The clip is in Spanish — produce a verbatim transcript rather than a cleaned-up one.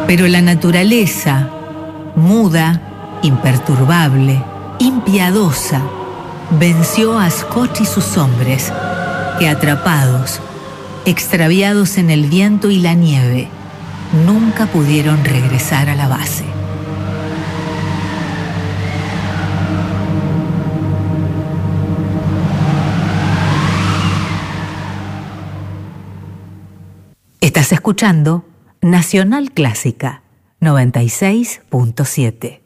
Pero la naturaleza, muda, imperturbable, impiedosa, venció a Scott y sus hombres, que atrapados, extraviados en el viento y la nieve, nunca pudieron regresar a la base. Estás escuchando Nacional Clásica noventa y seis punto siete.